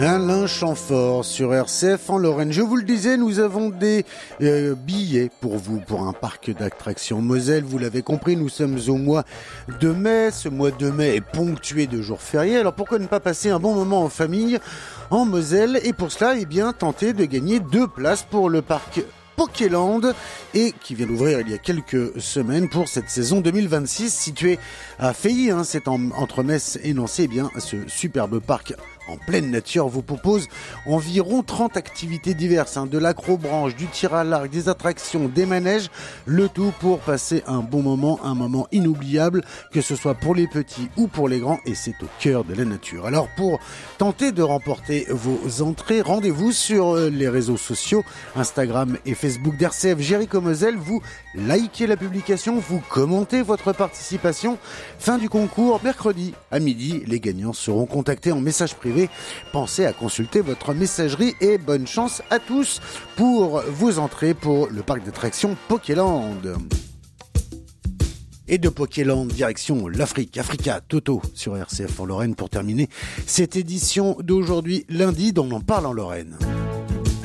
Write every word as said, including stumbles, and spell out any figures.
Alain Chamfort sur R C F en Lorraine. Je vous le disais, nous avons des euh, billets pour vous, pour un parc d'attractions Moselle. Vous l'avez compris, nous sommes au mois de mai. Ce mois de mai est ponctué de jours fériés. Alors pourquoi ne pas passer un bon moment en famille en Moselle? Et pour cela, eh bien, tenter de gagner deux places pour le parc Pokéland et qui vient d'ouvrir il y a quelques semaines pour cette saison deux mille vingt-six, situé à Feilly, hein, c'est en, entre Metz et Nancy. Eh bien, ce superbe parc en pleine nature vous propose environ trente activités diverses, hein, de l'accrobranche, du tir à l'arc, des attractions, des manèges, le tout pour passer un bon moment, un moment inoubliable, que ce soit pour les petits ou pour les grands, et c'est au cœur de la nature. Alors pour tenter de remporter vos entrées, rendez-vous sur les réseaux sociaux, Instagram et Facebook d'R C F Jéricho-Moselle, vous likez la publication, vous commentez votre participation. Fin du concours, mercredi à midi, les gagnants seront contactés en message privé. Pensez à consulter votre messagerie et bonne chance à tous pour vos entrées pour le parc d'attractions Pokéland. Et de Pokéland, direction l'Afrique, Africa Toto sur R C F en Lorraine pour terminer cette édition d'aujourd'hui, lundi, dont on en parle en Lorraine.